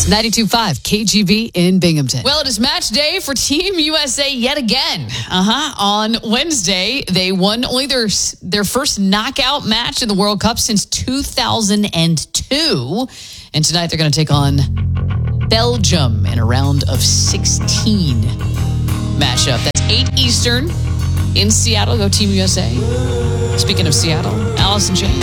92.5 KGB in Binghamton. Well, it is match day for Team USA yet again. On Wednesday, they won only their first knockout match in the World Cup since 2002. And tonight they're going to take on Belgium in a round of 16 matchup. That's 8 Eastern in Seattle. Go Team USA. Speaking of Seattle, Allison Jane.